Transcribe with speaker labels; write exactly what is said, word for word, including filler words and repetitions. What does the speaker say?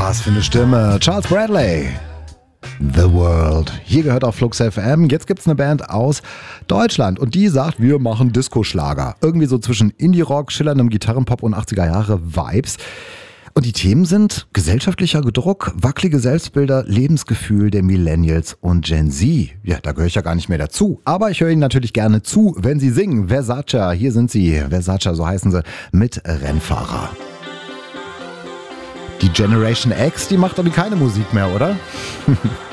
Speaker 1: Was für eine Stimme. Charles Bradley. The World. Hier gehört auch Flux F M. Jetzt gibt's eine Band aus Deutschland und die sagt, wir machen Disco-Schlager. Irgendwie so zwischen Indie-Rock, schillerndem Gitarrenpop und achtziger-Jahre-Vibes. Und die Themen sind gesellschaftlicher Druck, wackelige Selbstbilder, Lebensgefühl der Millennials und Gen Z. Ja, da gehöre ich ja gar nicht mehr dazu. Aber ich höre Ihnen natürlich gerne zu, wenn Sie singen. Versace, hier sind sie. Versace, so heißen sie, mit Rennfahrer. Die Generation X, die macht aber keine Musik mehr, oder?